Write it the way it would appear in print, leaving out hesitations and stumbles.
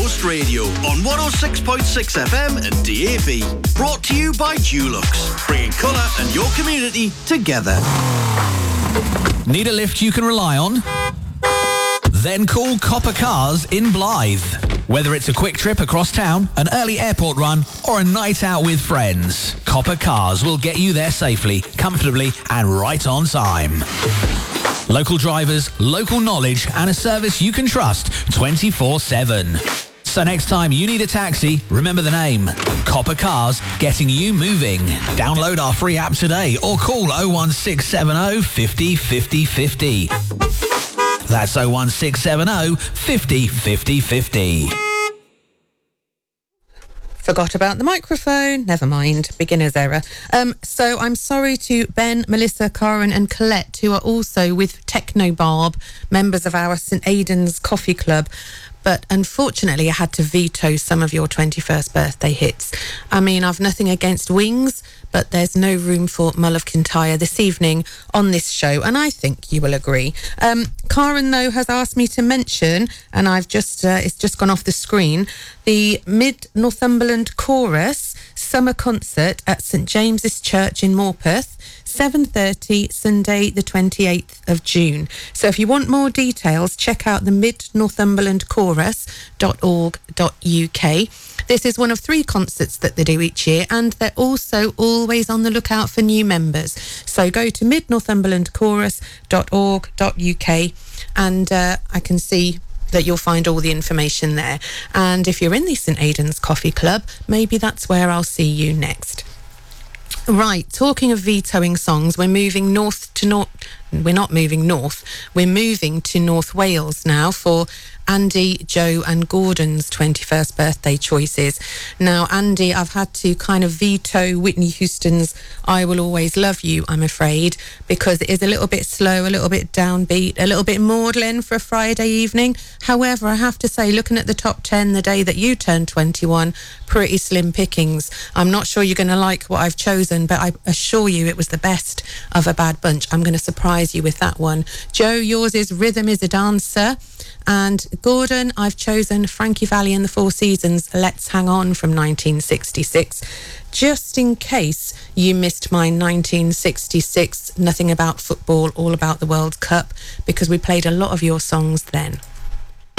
Coast Radio on 106.6 FM and DAB. Brought to you by Dulux, bringing colour and your community together. Need a lift you can rely on? Then call Copper Cars in Blythe. Whether it's a quick trip across town, an early airport run, or a night out with friends, Copper Cars will get you there safely, comfortably, and right on time. Local drivers, local knowledge, and a service you can trust 24/7. So next time you need a taxi, remember the name. Copper Cars, getting you moving. Download our free app today or call 01670 50 50 50. That's 01670 50 50 50. Forgot about the microphone. Never mind. Beginner's error. So I'm sorry to Ben, Melissa, Karen and Colette, who are also with Technobarb, members of our St Aidan's Coffee Club. But unfortunately, I had to veto some of your 21st birthday hits. I mean, I've nothing against Wings, but there's no room for Mull of Kintyre this evening on this show, and I think you will agree. Karen, though, has asked me to mention, and I've just it's just gone off the screen, the Mid Northumberland Chorus summer concert at St James's Church in Morpeth, 7:30, Sunday the 28th of June. So if you want more details, check out the midnorthumberlandchorus.org.uk. This is one of 3 concerts that they do each year, and they're also always on the lookout for new members. So go to midnorthumberlandchorus.org.uk and I can see that you'll find all the information there. And if you're in the St Aidan's Coffee Club, maybe that's where I'll see you next. Right, talking of vetoing songs, we're moving north to north. We're not moving north. We're moving to North Wales now for Andy, Joe and Gordon's 21st birthday choices. Now, Andy, I've had to kind of veto Whitney Houston's I Will Always Love You, I'm afraid, because it is a little bit slow, a little bit downbeat, a little bit maudlin for a Friday evening. However, I have to say, looking at the top 10 the day that you turned 21, pretty slim pickings. I'm not sure you're going to like what I've chosen, but I assure you it was the best of a bad bunch. I'm going to surprise you with that one. Joe, yours is Rhythm is a Dancer. And Gordon, I've chosen Frankie Valli and the Four Seasons, Let's Hang On from 1966. Just in case you missed my 1966 Nothing About Football, All About the World Cup, because we played a lot of your songs then.